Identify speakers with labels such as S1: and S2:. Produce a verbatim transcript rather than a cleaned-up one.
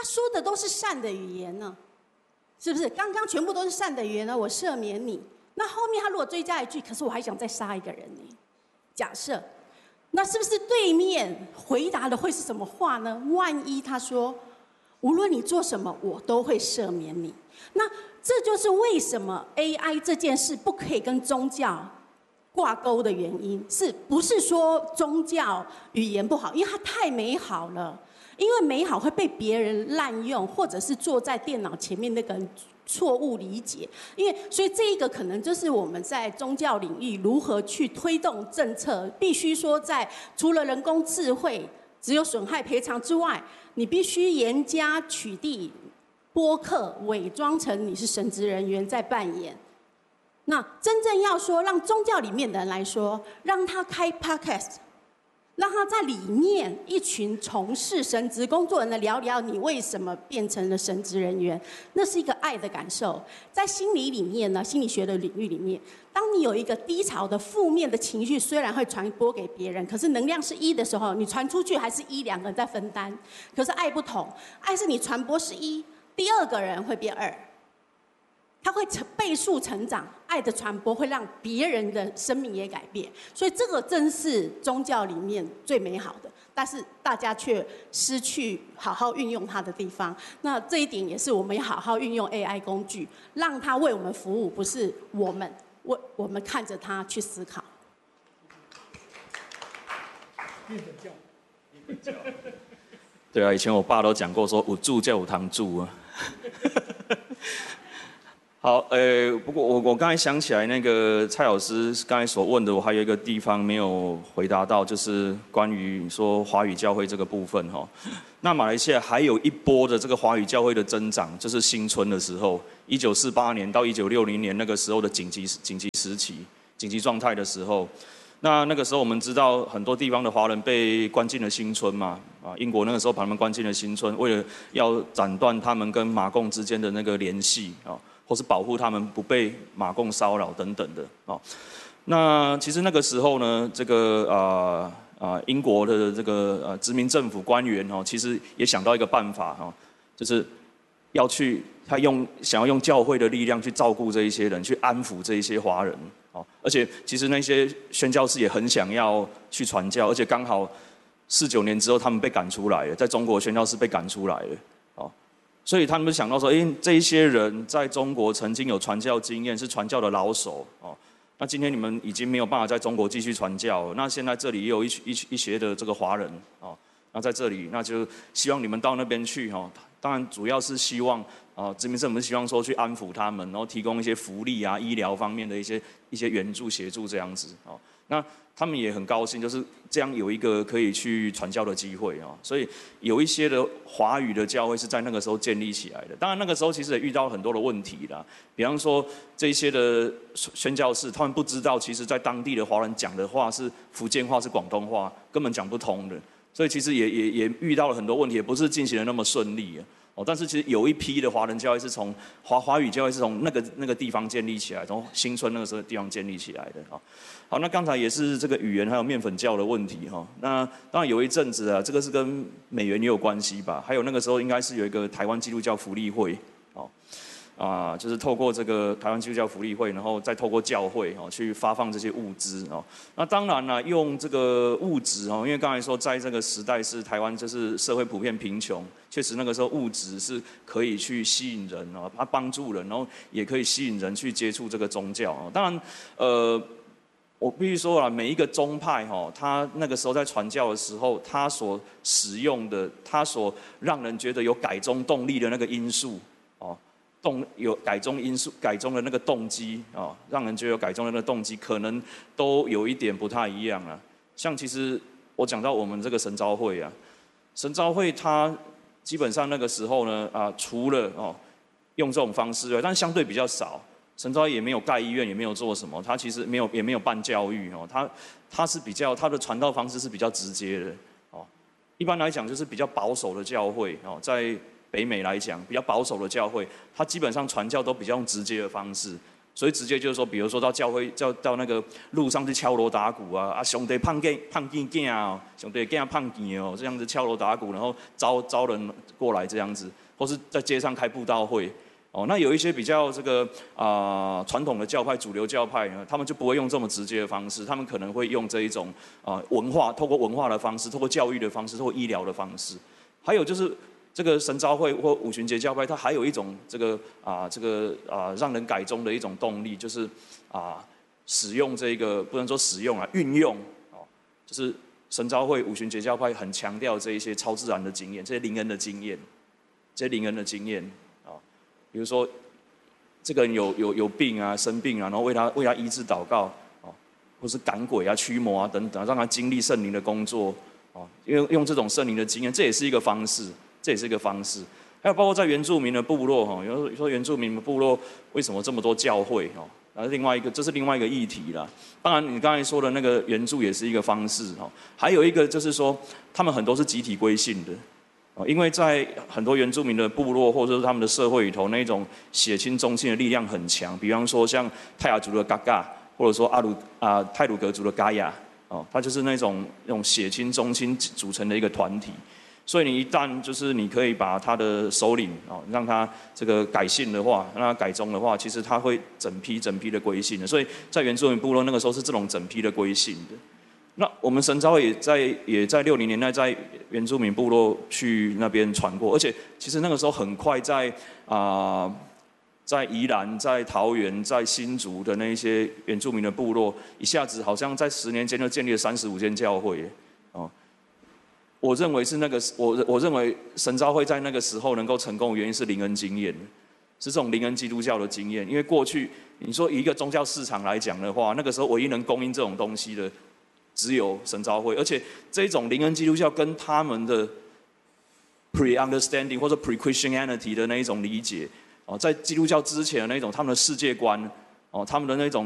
S1: 说的都是善的语言呢，是不是？刚刚全部都是善的语言呢，我赦免你。那后面他如果追加一句，可是我还想再杀一个人呢？假设，那是不是对面回答的会是什么话呢？万一他说，无论你做什么，我都会赦免你。那这就是为什么 A I 这件事不可以跟宗教挂钩的原因，是不是说宗教语言不好？因为它太美好了，因为美好会被别人滥用，或者是坐在电脑前面那个人错误理解。因为所以这一个可能就是我们在宗教领域如何去推动政策，必须说在除了人工智慧只有损害赔偿之外，你必须严加取缔播客伪装成你是神职人员在扮演。那真正要说让宗教里面的人来说，让他开 podcast， 让他在里面一群从事神职工作人的聊聊你为什么变成了神职人员，那是一个爱的感受。在心理里面呢，心理学的领域里面，当你有一个低潮的负面的情绪，虽然会传播给别人，可是能量是一的时候，你传出去还是一，两个人在分担。可是爱不同，爱是你传播是一，第二个人会变二，它会成倍数成长，爱的传播会让别人的生命也改变，所以这个正是宗教里面最美好的，但是大家却失去好好运用它的地方。那这一点也是我们要好好运用 A I 工具，让它为我们服务，不是我们为我们看着它去思考。
S2: 日本教，日本教。
S3: 对啊，以前我爸都讲过说有住就有堂住啊。好，呃，不过我我刚才想起来，那个蔡老师刚才所问的，我还有一个地方没有回答到，就是关于说华语教会这个部分哈。那马来西亚还有一波的这个华语教会的增长，就是新春的时候，一九四八年到一九六零年那个时候的紧急紧急时期、紧急状态的时候。那那个时候我们知道很多地方的华人被关进了新村嘛，啊，英国那个时候把他们关进了新村，为了要斩断他们跟马共之间的那个联系啊，或是保护他们不被马共骚扰等等的啊。那其实那个时候呢，这个啊啊英国的这个呃殖民政府官员哦，其实也想到一个办法哈，就是要去他用想要用教会的力量去照顾这一些人，去安抚这一些华人。而且其实那些宣教士也很想要去传教，而且刚好四九年之后他们被赶出来了，在中国宣教士被赶出来了，哦，所以他们想到说，哎，这一些人在中国曾经有传教经验，是传教的老手，哦，那今天你们已经没有办法在中国继续传教了，那现在这里也有一一一些的这个华人，哦，那在这里，那就希望你们到那边去，哦，当然主要是希望。啊，殖民政府希望说去安抚他们，然后提供一些福利啊、医疗方面的一些一些援助协助这样子哦。那他们也很高兴，就是这样有一个可以去传教的机会哦。所以有一些的华语的教会是在那个时候建立起来的。当然那个时候其实也遇到很多的问题啦，比方说这些的宣教士，他们不知道其实在当地的华人讲的话是福建话是广东话，根本讲不通的。所以其实也也也遇到了很多问题，也不是进行的那么顺利啊。哦，但是其实有一批的华人教会是从华华语教会是从那个那个地方建立起来，从新村那个时候地方建立起来的啊。好，那刚才也是这个语言还有面粉教的问题哈。那当然有一阵子啊，这个是跟美元也有关系吧。还有那个时候应该是有一个台湾基督教福利会，哦。啊，就是透过这个台湾基督教福利会，然后再透过教会哦去发放这些物资哦。那当然了，用这个物质哦，因为刚才说在这个时代是台湾就是社会普遍贫穷，确实那个时候物质是可以去吸引人哦，它帮助人，然后也可以吸引人去接触这个宗教哦。当然，呃，我必须说了，每一个宗派哈，他那个时候在传教的时候，他所使用的，他所让人觉得有改宗动力的那个因素哦。动有改宗因素，改宗的那个动机啊、哦，让人觉得有改宗的那个动机，可能都有一点不太一样啊。像其实我讲到我们这个神召会啊，神召会它基本上那个时候呢啊，除了哦用这种方式，但相对比较少。神召会也没有盖医院，也没有做什么，它其实没有也没有办教育哦，它它是比较它的传道方式是比较直接的哦。一般来讲就是比较保守的教会哦，在北美来讲，比较保守的教会，它基本上传教都比较用直接的方式， 所以直接就是说，比如说到教会，叫到那个路上去敲锣打鼓啊，啊，上帝胖囝胖囝囝哦，上帝囝胖囝哦，这样子敲锣打鼓，然后招招人过来这样子，或是在街上开布道会。哦，那有一些比较这个啊传、呃、统的教派、主流教派呢，他们就不会用这么直接的方式，他们可能会用这一种啊、呃、文化，透过文化的方式，透过教育的方式，透过医疗的方式，还有就是这个神召会或五旬节教派，它还有一种这个啊、呃、这个啊、呃、让人改宗的一种动力，就是啊、呃、使用这个不能说使用啊，运用哦，就是神召会五旬节教派很强调这一些超自然的经验，这些灵恩的经验，这些灵恩的经验。比如说，这个人有有有病啊，生病啊，然后为他为他医治祷告，哦，或是赶鬼啊、驱魔啊等等，让他经历圣灵的工作，哦，用用这种圣灵的经验，这也是一个方式，这也是一个方式。还有包括在原住民的部落，哈，有人说原住民的部落为什么这么多教会，哦，然后另外一个这是另外一个议题啦。当然，你刚才说的那个援助也是一个方式，哈，还有一个就是说，他们很多是集体归信的。因为在很多原住民的部落或者是他们的社会里头，那种血亲宗亲的力量很强。比方说像泰雅族的嘎嘎，或者说阿鲁啊太鲁阁族的嘎雅，哦，它就是那种那种血亲宗亲组成的一个团体。所以你一旦就是你可以把他的首领哦，让他这个改信的话，让他改宗的话，其实他会整批整批的归信的。所以在原住民部落那个时候是这种整批的归信的。那我们神召会也在也在六零年代在原住民部落去那边传过，而且其实那个时候很快在啊、呃、在宜兰、在桃园、在新竹的那一些原住民的部落，一下子好像在十年间就建立了三十五间教会，哦，我认为是那个我我认为神召会在那个时候能够成功的原因是灵恩经验，是这种灵恩基督教的经验，因为过去你说以一个宗教市场来讲的话，那个时候唯一能供应这种东西的。只有神召会，而且这种灵恩基督教跟他们的 pre-understanding 或者 pre-Christianity 的那一种理解，哦，在基督教之前的那种他们的世界观，哦，他们的那种